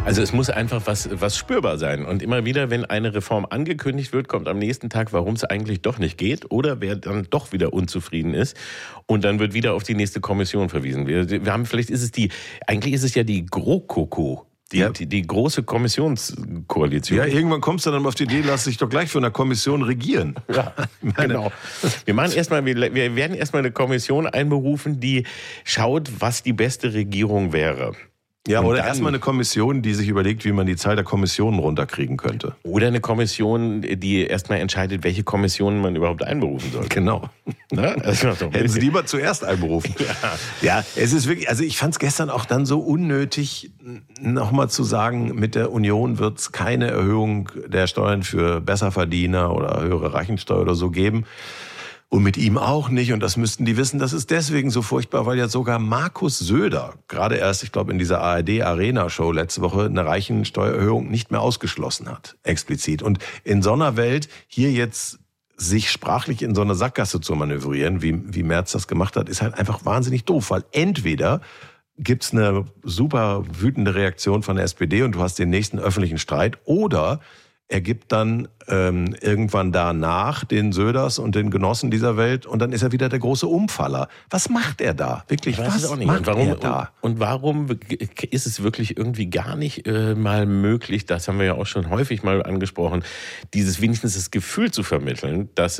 Also es muss einfach was spürbar sein. Und immer wieder, wenn eine Reform angekündigt wird, kommt am nächsten Tag, warum es eigentlich doch nicht geht oder wer dann doch wieder unzufrieden ist. Und dann wird wieder auf die nächste Kommission verwiesen. Wir haben, vielleicht ist es eigentlich ist es ja die GroKo. Die große Kommissionskoalition. Ja, irgendwann kommst du dann auf die Idee, lass dich doch gleich von der Kommission regieren. Ja, genau. Wir werden erstmal eine Kommission einberufen, die schaut, was die beste Regierung wäre. Ja, oder erstmal eine Kommission, die sich überlegt, wie man die Zahl der Kommissionen runterkriegen könnte. Oder eine Kommission, die erstmal entscheidet, welche Kommissionen man überhaupt einberufen soll. Genau. Hätten Sie lieber zuerst einberufen. Ja, es ist wirklich, also ich fand es gestern auch dann so unnötig, nochmal zu sagen, mit der Union wird es keine Erhöhung der Steuern für Besserverdiener oder höhere Reichensteuer oder so geben. Und mit ihm auch nicht. Und das müssten die wissen. Das ist deswegen so furchtbar, weil ja sogar Markus Söder, gerade erst, ich glaube, in dieser ARD-Arena-Show letzte Woche, eine Reichensteuererhöhung nicht mehr ausgeschlossen hat, explizit. Und in so einer Welt hier jetzt sich sprachlich in so eine Sackgasse zu manövrieren, wie Merz das gemacht hat, ist halt einfach wahnsinnig doof. Weil entweder gibt's eine super wütende Reaktion von der SPD und du hast den nächsten öffentlichen Streit, oder er gibt dann irgendwann danach den Söders und den Genossen dieser Welt und dann ist er wieder der große Umfaller. Was macht er da? Wirklich, was macht er da? Und warum ist es wirklich irgendwie gar nicht mal möglich, das haben wir ja auch schon häufig mal angesprochen, wenigstens das Gefühl zu vermitteln, dass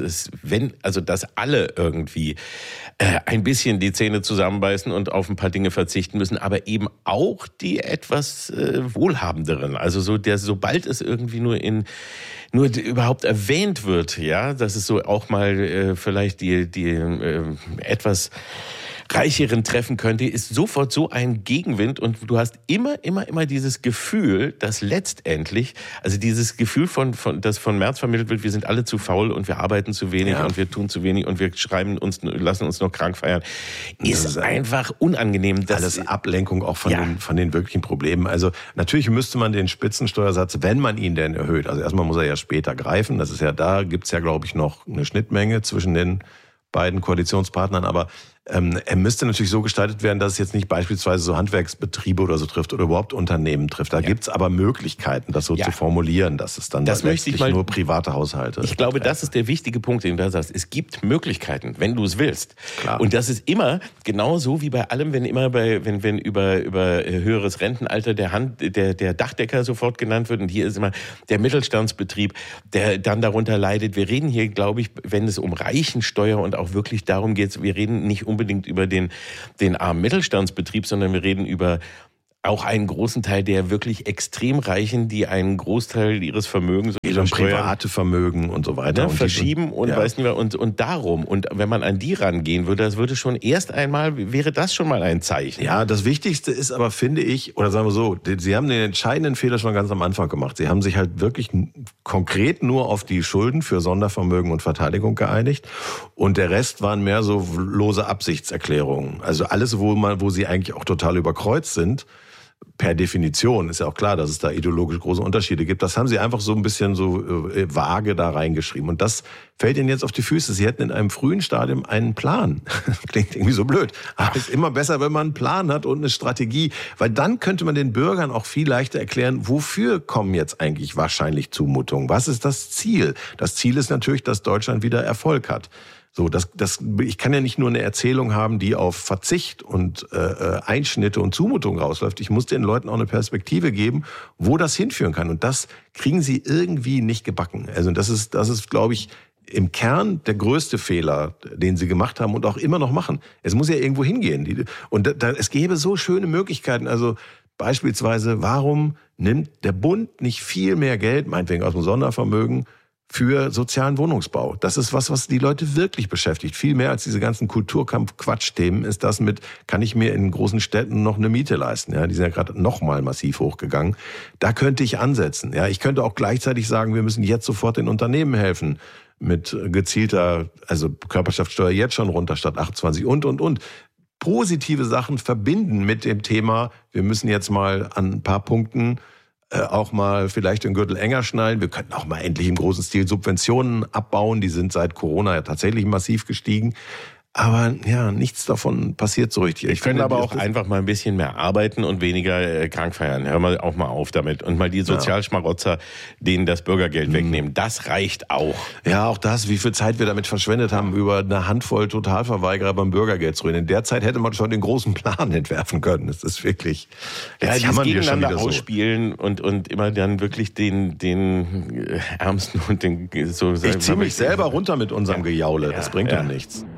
dass alle irgendwie ein bisschen die Zähne zusammenbeißen und auf ein paar Dinge verzichten müssen, aber eben auch die etwas wohlhabenderen. Also sobald es irgendwie nur überhaupt erwähnt wird, ja, dass es so auch mal vielleicht die etwas Reicheren treffen könnte, ist sofort so ein Gegenwind und du hast immer dieses Gefühl, dass letztendlich, also dieses Gefühl das von Merz vermittelt wird, wir sind alle zu faul und wir arbeiten zu wenig und wir tun zu wenig und wir lassen uns noch krank feiern, ist einfach unangenehm. Alles Ablenkung auch von den wirklichen Problemen. Also natürlich müsste man den Spitzensteuersatz, wenn man ihn denn erhöht, also erstmal muss er ja später greifen, das ist ja, da gibt's ja, glaube ich, noch eine Schnittmenge zwischen den beiden Koalitionspartnern, aber er müsste natürlich so gestaltet werden, dass es jetzt nicht beispielsweise so Handwerksbetriebe oder so trifft oder überhaupt Unternehmen trifft. Da gibt's aber Möglichkeiten, das so zu formulieren, dass es dann letztlich nur private Haushalte Ich glaube, das ist der wichtige Punkt, den du da sagst. Es gibt Möglichkeiten, wenn du es willst. Klar. Und das ist immer genauso wie bei allem, wenn über höheres Rentenalter der Dachdecker sofort genannt wird. Und hier ist immer der Mittelstandsbetrieb, der dann darunter leidet. Wir reden hier, glaube ich, wenn es um Reichensteuer und auch wirklich darum geht, wir reden nicht unbedingt über den armen Mittelstandsbetrieb, sondern wir reden über auch einen großen Teil der wirklich extrem Reichen, die einen Großteil ihres Vermögens und private Vermögen und so weiter verschieben weiß nicht mehr und darum, und wenn man an die rangehen würde, wäre das schon mal ein Zeichen. Ja, das Wichtigste ist aber, finde ich, oder sagen wir so, Sie haben den entscheidenden Fehler schon ganz am Anfang gemacht. Sie haben sich halt wirklich konkret nur auf die Schulden für Sondervermögen und Verteidigung geeinigt und der Rest waren mehr so lose Absichtserklärungen. Also alles, wo Sie eigentlich auch total überkreuzt sind, per Definition ist ja auch klar, dass es da ideologisch große Unterschiede gibt. Das haben Sie einfach so ein bisschen so vage da reingeschrieben. Und das fällt Ihnen jetzt auf die Füße. Sie hätten in einem frühen Stadium einen Plan. Klingt irgendwie so blöd. Aber es ist immer besser, wenn man einen Plan hat und eine Strategie. Weil dann könnte man den Bürgern auch viel leichter erklären, wofür kommen jetzt eigentlich wahrscheinlich Zumutungen? Was ist das Ziel? Das Ziel ist natürlich, dass Deutschland wieder Erfolg hat. So, ich kann ja nicht nur eine Erzählung haben, die auf Verzicht und Einschnitte und Zumutung rausläuft. Ich muss den Leuten auch eine Perspektive geben, wo das hinführen kann. Und das kriegen sie irgendwie nicht gebacken. Also das ist, glaube ich, im Kern der größte Fehler, den sie gemacht haben und auch immer noch machen. Es muss ja irgendwo hingehen. Und es gäbe so schöne Möglichkeiten. Also beispielsweise, warum nimmt der Bund nicht viel mehr Geld, meinetwegen aus dem Sondervermögen, für sozialen Wohnungsbau? Das ist was die Leute wirklich beschäftigt. Viel mehr als diese ganzen Kulturkampf-Quatsch-Themen ist das mit, kann ich mir in großen Städten noch eine Miete leisten? Ja, die sind ja gerade noch mal massiv hochgegangen. Da könnte ich ansetzen. Ja, ich könnte auch gleichzeitig sagen, wir müssen jetzt sofort den Unternehmen helfen mit gezielter, also Körperschaftssteuer jetzt schon runter statt 28 und. Positive Sachen verbinden mit dem Thema, wir müssen jetzt mal an ein paar Punkten auch mal vielleicht den Gürtel enger schnallen. Wir könnten auch mal endlich im großen Stil Subventionen abbauen. Die sind seit Corona ja tatsächlich massiv gestiegen. Aber ja, nichts davon passiert so richtig. Ich finde aber auch einfach mal ein bisschen mehr arbeiten und weniger krank feiern. Hör mal auch mal auf damit. Und mal die Sozialschmarotzer, denen das Bürgergeld wegnehmen. Das reicht auch. Ja, auch das, wie viel Zeit wir damit verschwendet haben, über eine Handvoll Totalverweigerer beim Bürgergeld zu reden. In der Zeit hätte man schon den großen Plan entwerfen können. Das ist wirklich... Ja, das gegeneinander ausspielen und immer dann wirklich den Ärmsten und den... Ich ziehe mich selber runter mit unserem Gejaule. Das bringt doch nichts.